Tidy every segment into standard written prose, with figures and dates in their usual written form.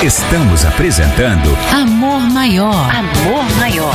Estamos apresentando Amor Maior. Amor Maior.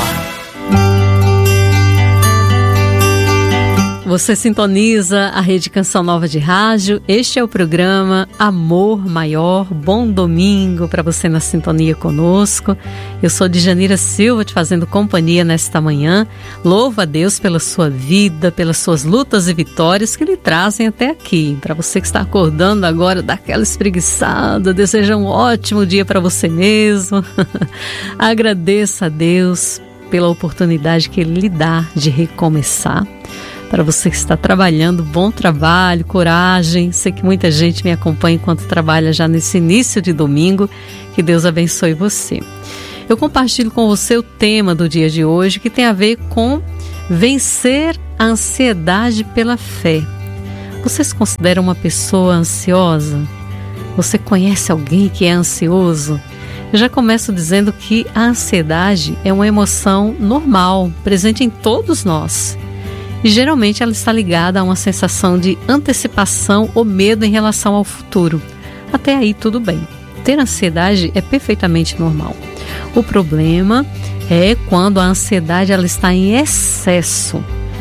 Você sintoniza a Rede Canção Nova de Rádio. Este é o programa Amor Maior. Bom domingo para você na sintonia conosco. Eu sou Djanira Silva, te fazendo companhia nesta manhã. Louvo a Deus pela sua vida, pelas suas lutas e vitórias que lhe trazem até aqui. Para você que está acordando agora daquela espreguiçada, deseja um ótimo dia para você mesmo. Agradeça a Deus pela oportunidade que Ele lhe dá de recomeçar. Para você que está trabalhando, bom trabalho, coragem. Sei que muita gente me acompanha enquanto trabalha já nesse início de domingo. Que Deus abençoe você. Eu compartilho com você o tema do dia de hoje, que tem a ver com vencer a ansiedade pela fé. Você se considera uma pessoa ansiosa? Você conhece alguém que é ansioso? Eu já começo dizendo que a ansiedade é uma emoção normal, presente em todos nós. E geralmente ela está ligada a uma sensação de antecipação ou medo em relação ao futuro. Até aí tudo bem. Ter ansiedade é perfeitamente normal. O problema é quando a ansiedade ela está em excesso.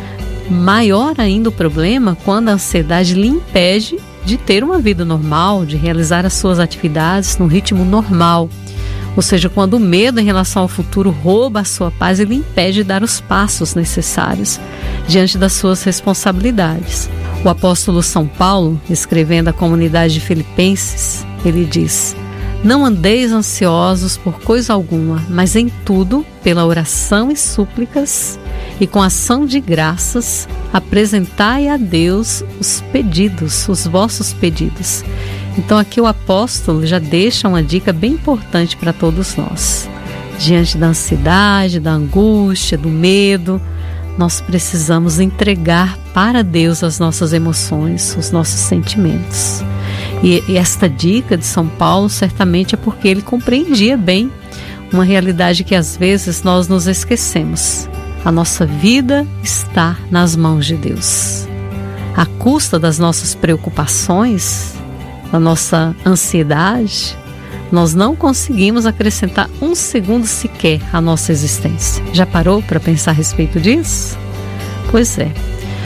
Maior ainda o problema quando a ansiedade lhe impede de ter uma vida normal, de realizar as suas atividades no ritmo normal. Ou seja, quando o medo em relação ao futuro rouba a sua paz e lhe impede de dar os passos necessários diante das suas responsabilidades. O apóstolo São Paulo, escrevendo à comunidade de Filipenses, ele diz: "Não andeis ansiosos por coisa alguma, mas em tudo, pela oração e súplicas, e com ação de graças, apresentai a Deus os pedidos, os vossos pedidos." Então aqui o apóstolo já deixa uma dica bem importante para todos nós. Diante da ansiedade, da angústia, do medo, nós precisamos entregar para Deus as nossas emoções, os nossos sentimentos. E esta dica de São Paulo certamente é porque ele compreendia bem uma realidade que às vezes nós nos esquecemos. A nossa vida está nas mãos de Deus. À custa das nossas preocupações, da nossa ansiedade, nós não conseguimos acrescentar um segundo sequer à nossa existência. Já parou para pensar a respeito disso? Pois é.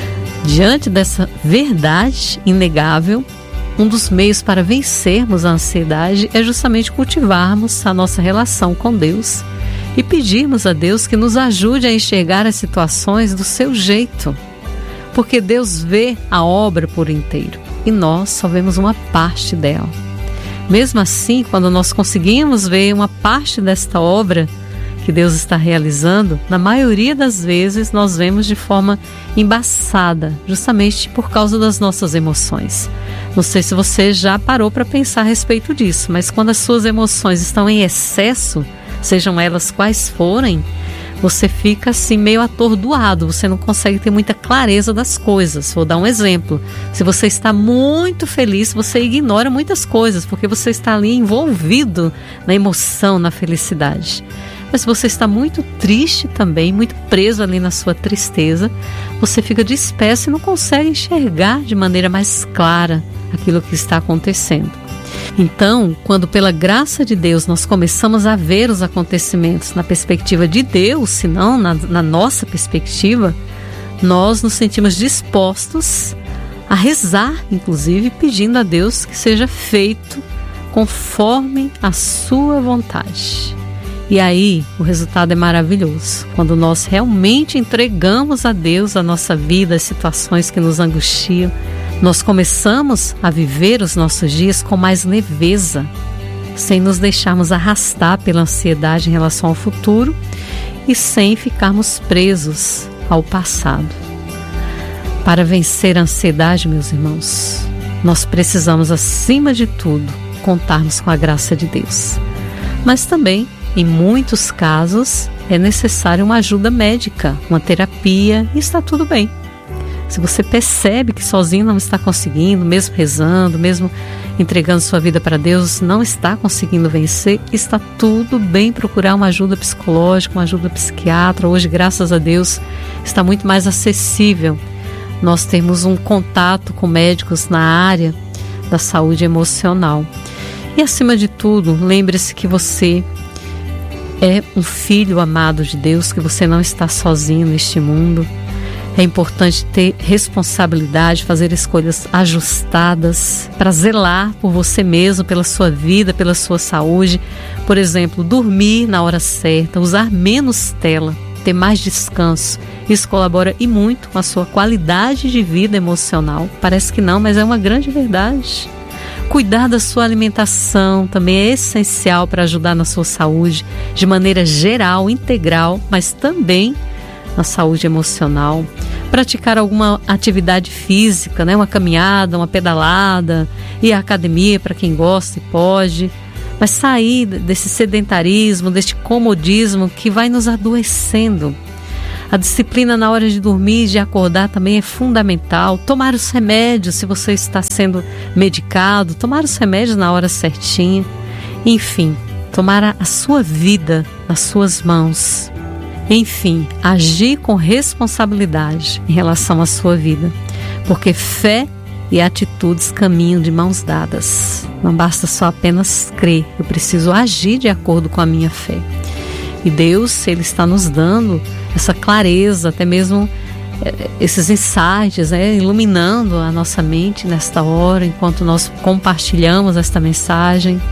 Diante dessa verdade inegável, um dos meios para vencermos a ansiedade é justamente cultivarmos a nossa relação com Deus e pedirmos a Deus que nos ajude a enxergar as situações do seu jeito, porque Deus vê a obra por inteiro e nós só vemos uma parte dela. Mesmo assim, quando nós conseguimos ver uma parte desta obra que Deus está realizando, na maioria das vezes nós vemos de forma embaçada, justamente por causa das nossas emoções. Não sei se você já parou para pensar a respeito disso, mas quando as suas emoções estão em excesso, sejam elas quais forem, você fica assim meio atordoado, você não consegue ter muita clareza das coisas. Vou dar um exemplo: se você está muito feliz, você ignora muitas coisas, porque você está ali envolvido na emoção, na felicidade. Mas se você está muito triste também, muito preso ali na sua tristeza, você fica disperso e não consegue enxergar de maneira mais clara aquilo que está acontecendo. Então, quando pela graça de Deus nós começamos a ver os acontecimentos na perspectiva de Deus, se não na nossa perspectiva, nós nos sentimos dispostos a rezar, inclusive pedindo a Deus que seja feito conforme a sua vontade. E aí o resultado é maravilhoso, quando nós realmente entregamos a Deus a nossa vida, as situações que nos angustiam. Nós começamos a viver os nossos dias com mais leveza, sem nos deixarmos arrastar pela ansiedade em relação ao futuro e sem ficarmos presos ao passado. Para vencer a ansiedade, meus irmãos, nós precisamos, acima de tudo, contarmos com a graça de Deus. Mas também, em muitos casos, é necessária uma ajuda médica, uma terapia, e está tudo bem. Se você percebe que sozinho não está conseguindo, mesmo rezando, mesmo entregando sua vida para Deus, não está conseguindo vencer, está tudo bem procurar uma ajuda psicológica, uma ajuda psiquiatra. Hoje, graças a Deus, está muito mais acessível. Nós temos um contato com médicos na área da saúde emocional. E acima de tudo, lembre-se que você é um filho amado de Deus, que você não está sozinho neste mundo. É importante ter responsabilidade, fazer escolhas ajustadas para zelar por você mesmo, pela sua vida, pela sua saúde. Por exemplo, dormir na hora certa, usar menos tela, ter mais descanso. Isso colabora e muito com a sua qualidade de vida emocional. Parece que não, mas é uma grande verdade. Cuidar da sua alimentação também é essencial para ajudar na sua saúde, de maneira geral, integral, mas também na saúde emocional. Praticar alguma atividade física, uma caminhada, uma pedalada, ir à academia para quem gosta e pode, mas sair desse sedentarismo, deste comodismo que vai nos adoecendo. A disciplina na hora de dormir e de acordar também é fundamental. Tomar os remédios, se você está sendo medicado, tomar os remédios na hora certinha. Enfim, tomar a sua vida nas suas mãos. Enfim, agir com responsabilidade em relação à sua vida. Porque fé e atitudes caminham de mãos dadas. Não basta só apenas crer, eu preciso agir de acordo com a minha fé. E Deus, Ele está nos dando essa clareza, até mesmo esses insights, iluminando a nossa mente nesta hora, enquanto nós compartilhamos esta mensagem.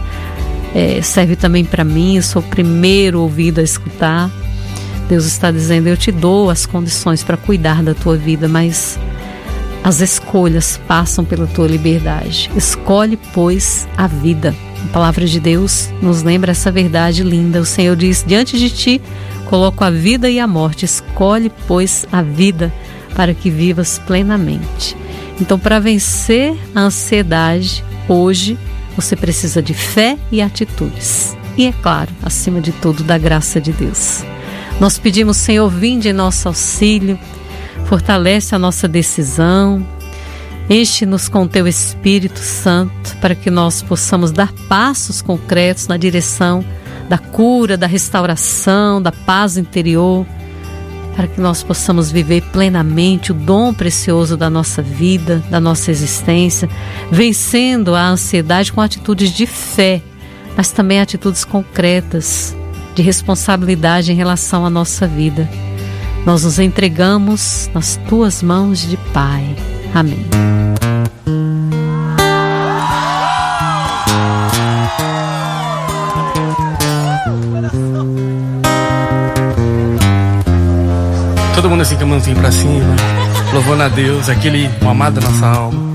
Serve também para mim, eu sou o primeiro ouvido a escutar. Deus está dizendo, eu te dou as condições para cuidar da tua vida, mas as escolhas passam pela tua liberdade. Escolhe, pois, a vida. A palavra de Deus nos lembra essa verdade linda. O Senhor diz, diante de ti coloco a vida e a morte. Escolhe, pois, a vida para que vivas plenamente. Então, para vencer a ansiedade, hoje, você precisa de fé e atitudes. E, é claro, acima de tudo, da graça de Deus. Nós pedimos, Senhor, vinde em nosso auxílio, fortalece a nossa decisão, enche-nos com o Teu Espírito Santo para que nós possamos dar passos concretos na direção da cura, da restauração, da paz interior, para que nós possamos viver plenamente o dom precioso da nossa vida, da nossa existência, vencendo a ansiedade com atitudes de fé, mas também atitudes concretas, de responsabilidade em relação à nossa vida. Nós nos entregamos nas Tuas mãos de Pai. Amém. Todo mundo assim com a mãozinha pra cima, louvando a Deus, aquele amado da nossa alma.